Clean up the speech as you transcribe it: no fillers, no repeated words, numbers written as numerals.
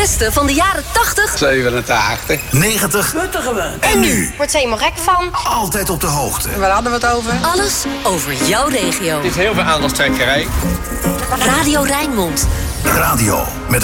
beste van de jaren 80, 87, 90 en nu. Wordt ze helemaal gek van. Altijd op de hoogte. Waar hadden we het over? alles over jouw regio. Er is heel veel aandachtstrekkerij. Radio Rijnmond. Radio met